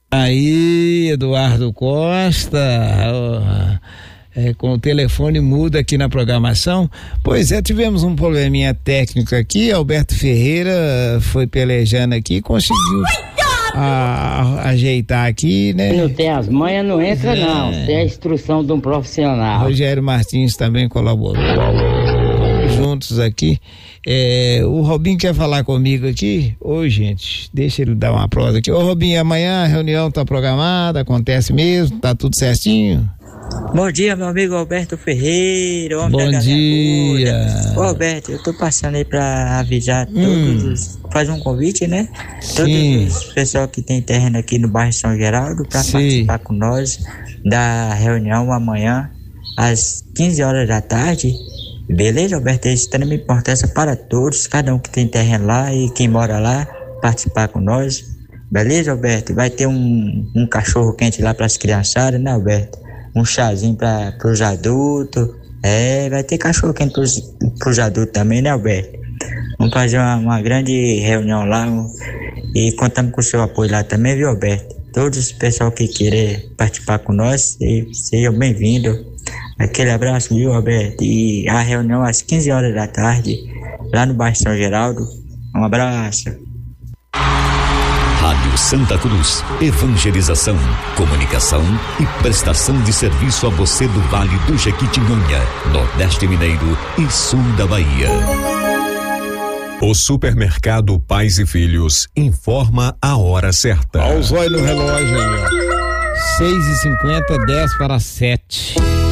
Aí, Eduardo Costa, com o telefone mudo aqui na programação. Pois é, tivemos um probleminha técnico aqui. Alberto Ferreira foi pelejando aqui, conseguiu ajeitar aqui, né? Não tem as manhas, não entra não. Tem a instrução de um profissional. Rogério Martins também colaborou. Vamos juntos aqui. O Robinho quer falar comigo aqui. Ô, gente, deixa ele dar uma prosa aqui. Ô, Robinho, amanhã a reunião tá programada, acontece mesmo, tá tudo certinho? Bom dia, meu amigo Alberto Ferreira. Bom dia. Ô, Alberto, eu tô passando aí pra avisar todos, fazer um convite, né? Todos os pessoal que tem terreno aqui no bairro São Geraldo pra participar com nós da reunião amanhã às 15 horas da tarde. Beleza, Alberto? É de extrema importância para todos, cada um que tem terreno lá e quem mora lá, participar com nós. Beleza, Alberto? Vai ter um cachorro quente lá para as criançadas, né, Alberto? Um chazinho para os adultos. Vai ter cachorro quente para os adultos também, né, Alberto? Vamos fazer uma grande reunião lá e contamos com o seu apoio lá também, viu, Alberto? Todos os pessoal que querer participar com nós, sejam bem-vindos. Aquele abraço, viu, Alberto? E a reunião às 15 horas da tarde, lá no bairro São Geraldo. Um abraço. Rádio Santa Cruz, evangelização, comunicação e prestação de serviço a você do Vale do Jequitinhonha, Nordeste Mineiro e Sul da Bahia. O supermercado Pais e Filhos informa a hora certa. Olha os olhos no relógio aí, ó. 6h50, 10 para 7.